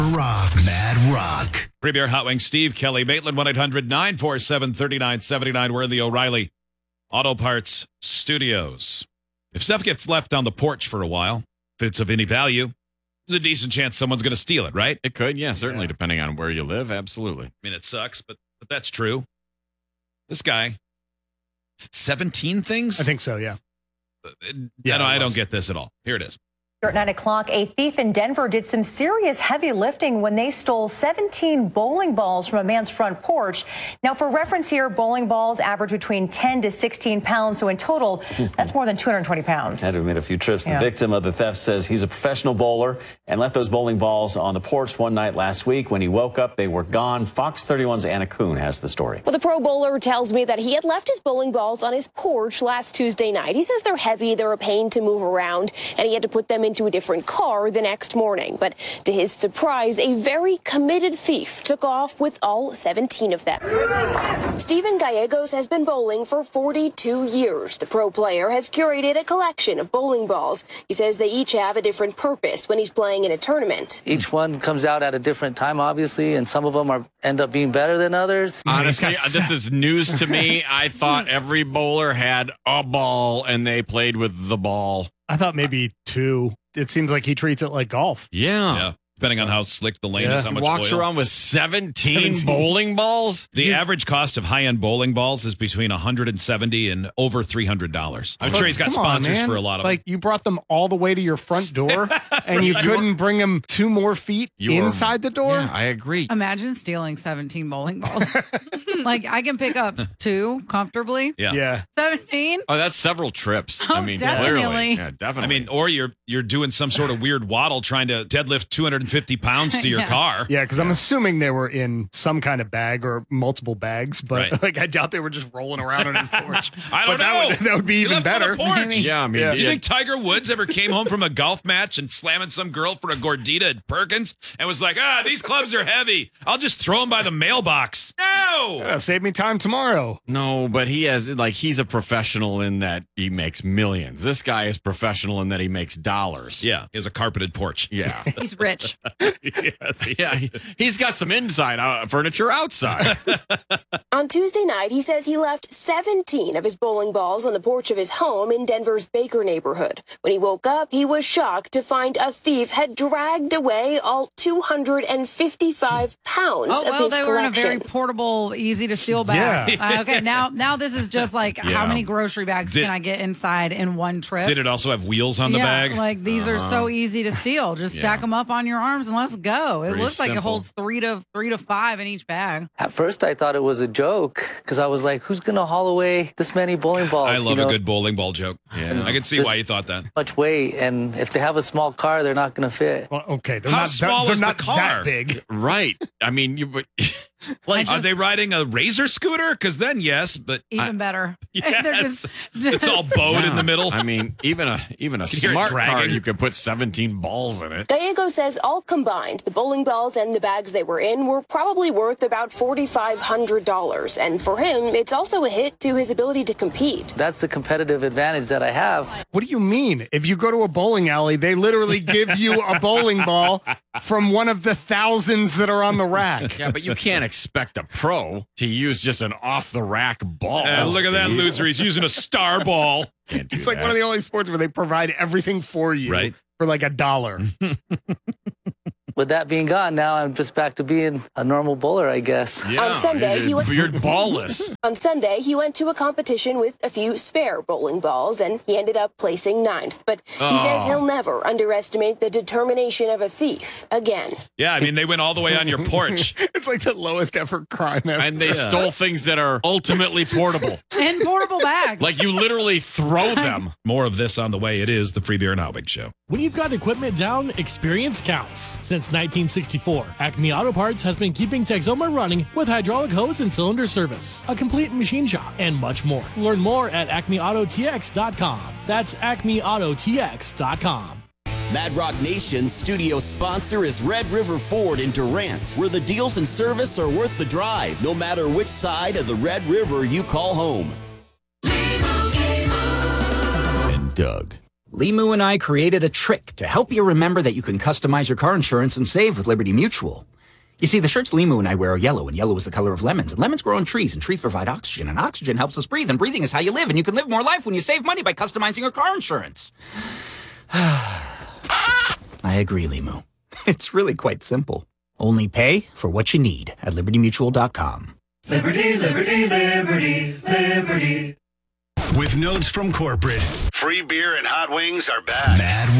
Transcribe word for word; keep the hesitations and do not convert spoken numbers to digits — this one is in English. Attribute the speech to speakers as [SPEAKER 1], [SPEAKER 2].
[SPEAKER 1] Rocks. Mad Rock.
[SPEAKER 2] Premier Hot Wings, Steve Kelly, Maitland, one eight hundred nine four seven three nine seven nine. We're in the O'Reilly Auto Parts Studios. If stuff gets left on the porch for a while, if it's of any value, there's a decent chance someone's going to steal it, right?
[SPEAKER 3] It could, yeah, certainly,
[SPEAKER 2] Yeah.
[SPEAKER 3] depending on where you live. Absolutely.
[SPEAKER 2] I mean, it sucks, but, but that's true. This guy, is it seventeen things?
[SPEAKER 4] I think so, yeah.
[SPEAKER 2] Yeah, no,
[SPEAKER 4] it
[SPEAKER 2] I don't
[SPEAKER 4] was.
[SPEAKER 2] get this at all. Here it is.
[SPEAKER 5] At nine o'clock, a thief in Denver did some serious heavy lifting when they stole seventeen bowling balls from a man's front porch. Now, for reference here, bowling balls average between ten to sixteen pounds. So in total, that's more than two hundred twenty pounds.
[SPEAKER 6] Had to have made a few trips. The
[SPEAKER 5] Yeah.
[SPEAKER 6] victim of the theft says he's a professional bowler and left those bowling balls on the porch one night last week. When he woke up, they were gone. Fox thirty-one's Anna Kuhn has the story.
[SPEAKER 7] Well, the pro bowler tells me that he had left his bowling balls on his porch last Tuesday night. He says they're heavy, they're a pain to move around, and he had to put them into a different car the next morning. But to his surprise, a very committed thief took off with all seventeen of them. Steven Gallegos has been bowling for forty-two years. The pro player has curated a collection of bowling balls. He says they each have a different purpose when he's playing in a tournament.
[SPEAKER 8] Each one comes out at a different time, obviously, and some of them are end up being better than others.
[SPEAKER 3] Honestly, this is news to me. I thought every bowler had a ball and they played with the ball.
[SPEAKER 4] I thought maybe two. It seems like he treats it like golf.
[SPEAKER 3] Yeah.
[SPEAKER 2] Yeah. Depending on how slick the lane
[SPEAKER 4] Yeah.
[SPEAKER 2] is, how much
[SPEAKER 3] Walks
[SPEAKER 2] oil.
[SPEAKER 3] around with seventeen,
[SPEAKER 4] seventeen.
[SPEAKER 3] bowling balls.
[SPEAKER 2] The average cost of high-end bowling balls is between one hundred seventy dollars and over three hundred dollars. I'm sure he's got
[SPEAKER 4] Come on,
[SPEAKER 2] sponsors
[SPEAKER 4] man.
[SPEAKER 2] for a lot of
[SPEAKER 4] Like,
[SPEAKER 2] them.
[SPEAKER 4] you brought them all the way to your front door, and you couldn't bring them two more feet
[SPEAKER 3] You were-
[SPEAKER 4] inside the door?
[SPEAKER 3] Yeah, I agree.
[SPEAKER 9] Imagine stealing seventeen bowling balls. Like, I can pick up two comfortably.
[SPEAKER 2] Yeah.
[SPEAKER 4] Yeah.
[SPEAKER 9] seventeen?
[SPEAKER 3] Oh, that's several trips.
[SPEAKER 9] Oh,
[SPEAKER 3] I mean,
[SPEAKER 9] definitely.
[SPEAKER 3] clearly. Yeah,
[SPEAKER 2] I
[SPEAKER 3] definitely.
[SPEAKER 2] mean, or you're you're doing some sort of weird waddle trying to deadlift two hundred fifty pounds to your
[SPEAKER 9] Yeah.
[SPEAKER 2] car.
[SPEAKER 4] Yeah, because I'm assuming they were in some kind of bag or multiple bags, but
[SPEAKER 2] Right.
[SPEAKER 4] like I doubt they were just rolling around on his porch.
[SPEAKER 2] I don't
[SPEAKER 4] But that
[SPEAKER 2] know.
[SPEAKER 4] would- that would be
[SPEAKER 2] He
[SPEAKER 4] even
[SPEAKER 2] left them on
[SPEAKER 4] better.
[SPEAKER 2] the porch.
[SPEAKER 9] Maybe.
[SPEAKER 3] yeah, I mean,
[SPEAKER 4] Yeah.
[SPEAKER 2] You
[SPEAKER 3] yeah,
[SPEAKER 2] think Tiger Woods ever came home from a golf match and slamming some girl for a gordita at Perkins and was like, ah, these clubs are heavy. I'll just throw them by the mailbox. No.
[SPEAKER 4] Yeah, save me time tomorrow.
[SPEAKER 3] no, but he has, like, he's a professional in that he makes millions. This guy is professional in that he makes dollars.
[SPEAKER 2] Yeah, he has a carpeted porch.
[SPEAKER 3] Yeah.
[SPEAKER 9] He's rich.
[SPEAKER 3] yes. Yeah. He, he's got some inside uh, furniture outside.
[SPEAKER 7] On Tuesday night, he says he left seventeen of his bowling balls on the porch of his home in Denver's Baker neighborhood. When he woke up, he was shocked to find a thief had dragged away all two hundred fifty-five pounds
[SPEAKER 9] Oh,
[SPEAKER 7] of
[SPEAKER 9] well,
[SPEAKER 7] his
[SPEAKER 9] they were in a
[SPEAKER 7] collection.
[SPEAKER 9] very portable, easy to steal bag. Uh, okay, now now this is just like
[SPEAKER 3] Yeah.
[SPEAKER 9] how many grocery bags
[SPEAKER 2] Did-
[SPEAKER 9] can I get inside in one trip?
[SPEAKER 2] Did it also have wheels on the
[SPEAKER 9] yeah,
[SPEAKER 2] bag?
[SPEAKER 9] like these are so easy to steal. Just
[SPEAKER 3] Yeah.
[SPEAKER 9] stack them up on your arms and let's go. It
[SPEAKER 3] Pretty
[SPEAKER 9] looks like it
[SPEAKER 3] simple.
[SPEAKER 9] holds three to three to five in each bag.
[SPEAKER 8] At first, I thought it was a joke because I was like, who's going to haul away this many bowling balls?
[SPEAKER 2] I love
[SPEAKER 8] you know,
[SPEAKER 2] a good bowling ball joke.
[SPEAKER 3] Yeah.
[SPEAKER 2] I can see
[SPEAKER 8] This-
[SPEAKER 2] why you thought that.
[SPEAKER 8] much weight. And if they have a small car, they're not going to fit.
[SPEAKER 4] Well, okay, they're
[SPEAKER 2] How
[SPEAKER 4] not,
[SPEAKER 2] small
[SPEAKER 4] they're
[SPEAKER 2] is the
[SPEAKER 4] not
[SPEAKER 2] car?
[SPEAKER 4] that big.
[SPEAKER 3] right. I mean, you would. Like,
[SPEAKER 9] I
[SPEAKER 2] Are they riding a razor scooter? Because then, yes, but
[SPEAKER 9] Even better.
[SPEAKER 2] yes,
[SPEAKER 9] They're just,
[SPEAKER 2] it's all bowed in the middle.
[SPEAKER 3] I mean, even a even a
[SPEAKER 2] Can you hear it
[SPEAKER 3] smart car,
[SPEAKER 2] dragging?
[SPEAKER 3] you could put seventeen balls in it.
[SPEAKER 7] Gallego says all combined, the bowling balls and the bags they were in were probably worth about four thousand five hundred dollars. And for him, it's also a hit to his ability to compete.
[SPEAKER 8] That's the competitive advantage that I have.
[SPEAKER 4] What do you mean? If you go to a bowling alley, they literally give you a bowling ball from one of the thousands that are on the rack.
[SPEAKER 3] Yeah, but you can't expect a pro to use just an off the rack ball.
[SPEAKER 2] Uh, look at that
[SPEAKER 3] Steve.
[SPEAKER 2] loser. He's using a star ball.
[SPEAKER 3] Can't do
[SPEAKER 4] It's like
[SPEAKER 3] that.
[SPEAKER 4] one of the only sports where they provide everything for you
[SPEAKER 2] Right.
[SPEAKER 4] for like a dollar.
[SPEAKER 8] With that being gone, now I'm just back to being a normal bowler, I guess.
[SPEAKER 3] Yeah,
[SPEAKER 7] On Sunday,
[SPEAKER 3] you're,
[SPEAKER 7] he went-
[SPEAKER 3] you're ballless.
[SPEAKER 7] On Sunday, he went to a competition with a few spare bowling balls, and he ended up placing ninth. But he says
[SPEAKER 3] Oh.
[SPEAKER 7] he'll never underestimate the determination of a thief again.
[SPEAKER 2] Yeah, I mean, they went all the way on your porch.
[SPEAKER 4] It's like the lowest effort crime ever.
[SPEAKER 3] And they stole things that are ultimately portable.
[SPEAKER 9] in portable bags.
[SPEAKER 3] Like you literally throw them.
[SPEAKER 2] More of this on the way. It is the Free Beer and Hot Wings Show.
[SPEAKER 10] When you've got equipment down, experience counts. Since nineteen sixty-four, Acme Auto Parts has been keeping Texoma running with hydraulic hose and cylinder service, a complete machine shop, and much more. Learn more at acme auto t x dot com. That's acme auto t x dot com.
[SPEAKER 1] Mad Rock Nation's studio sponsor is Red River Ford in Durant, where the deals and service are worth the drive, no matter which side of the Red River you call home. And Doug.
[SPEAKER 11] Limu and I created a trick to help you remember that you can customize your car insurance and save with Liberty Mutual. You see, the shirts Limu and I wear are yellow, and yellow is the color of lemons. And lemons grow on trees, and trees provide oxygen, and oxygen helps us breathe, and breathing is how you live, and you can live more life when you save money by customizing your car insurance. I agree, Limu. It's really quite simple. Only pay for what you need at liberty mutual dot com.
[SPEAKER 12] Liberty, liberty, liberty, liberty. With notes from corporate, free beer and hot wings are back. Mad